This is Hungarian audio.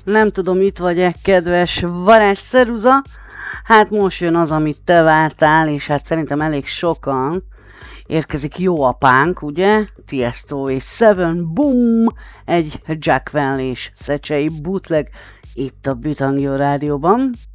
Nem tudom, itt vagy-e, kedves Varázs Ceruza? Hát most jön az, amit te vártál, és hát szerintem elég sokan. Érkezik Jó apánk, ugye? Tiesto és Seven, boom! Egy Jack Well és Szecsei bootleg itt a Bitangio rádióban.